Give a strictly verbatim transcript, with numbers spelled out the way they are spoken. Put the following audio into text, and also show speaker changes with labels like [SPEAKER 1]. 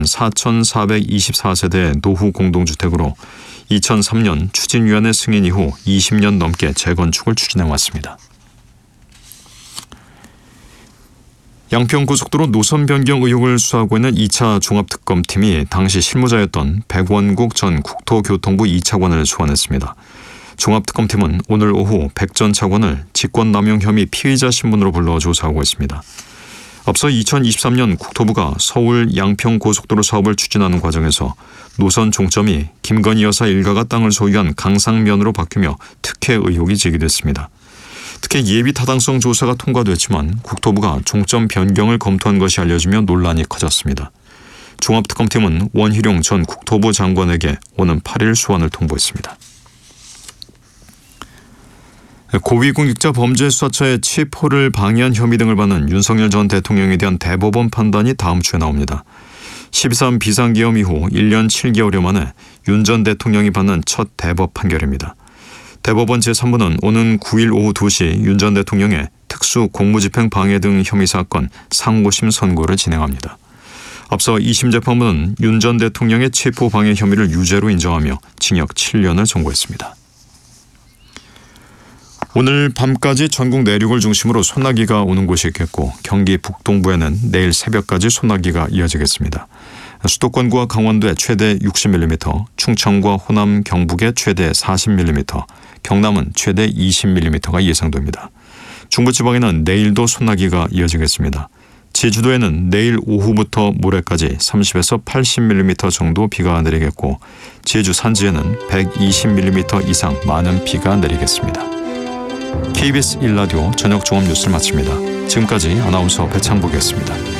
[SPEAKER 1] 사천사백이십사 세대 노후 공동주택으로 이천삼 년 추진위원회 승인 이후 이십 년 넘게 재건축을 추진해왔습니다. 양평고속도로 노선 변경 의혹을 수사하고 있는 이 차 종합특검팀이 당시 실무자였던 백원국 전 국토교통부 이 차관을 소환했습니다. 종합특검팀은 오늘 오후 백 전 차관을 직권남용 혐의 피의자 신분으로 불러 조사하고 있습니다. 앞서 이천이십삼 년 국토부가 서울 양평고속도로 사업을 추진하는 과정에서 노선 종점이 김건희 여사 일가가 땅을 소유한 강상면으로 바뀌며 특혜 의혹이 제기됐습니다. 특혜 예비 타당성 조사가 통과됐지만 국토부가 종점 변경을 검토한 것이 알려지며 논란이 커졌습니다. 종합특검팀은 원희룡 전 국토부 장관에게 오는 팔 일 소환을 통보했습니다. 고위공직자 범죄수사처의 체포를 방해한 혐의 등을 받는 윤석열 전 대통령에 대한 대법원 판단이 다음 주에 나옵니다. 십삼 비상계엄 이후 일 년 칠 개월여 만에 윤 전 대통령이 받는 첫 대법 판결입니다. 대법원 제삼 부는 오는 구 일 오후 두 시 윤 전 대통령의 특수 공무집행 방해 등 혐의 사건 상고심 선고를 진행합니다. 앞서 이 심 재판부는 윤 전 대통령의 체포 방해 혐의를 유죄로 인정하며 징역 칠 년을 선고했습니다. 오늘 밤까지 전국 내륙을 중심으로 소나기가 오는 곳이 있겠고 경기 북동부에는 내일 새벽까지 소나기가 이어지겠습니다. 수도권과 강원도에 최대 육십 밀리미터, 충청과 호남, 경북에 최대 사십 밀리미터, 경남은 최대 이십 밀리미터가 예상됩니다. 중부지방에는 내일도 소나기가 이어지겠습니다. 제주도에는 내일 오후부터 모레까지 삼십에서 팔십 밀리미터 정도 비가 내리겠고 제주 산지에는 백이십 밀리미터 이상 많은 비가 내리겠습니다. 케이비에스 일 라디오 저녁 종합 뉴스를 마칩니다. 지금까지 아나운서 배창복이었습니다.